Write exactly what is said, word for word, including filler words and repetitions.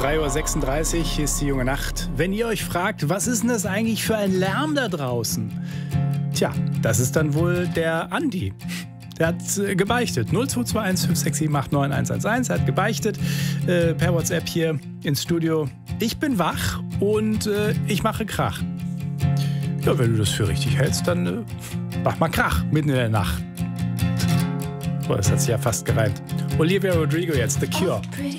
drei Uhr sechsunddreißig, hier ist die junge Nacht. Wenn ihr euch fragt, was ist denn das eigentlich für ein Lärm da draußen? Tja, das ist dann wohl der Andi. Der hat äh, gebeichtet. null zwei zwei eins fünf sechs sieben acht neun eins eins eins. Er hat gebeichtet äh, per WhatsApp hier ins Studio. Ich bin wach und äh, ich mache Krach. Ja, wenn du das für richtig hältst, dann äh, mach mal Krach mitten in der Nacht. Oh, das hat sich ja fast gereimt. Olivia Rodrigo jetzt, The Cure.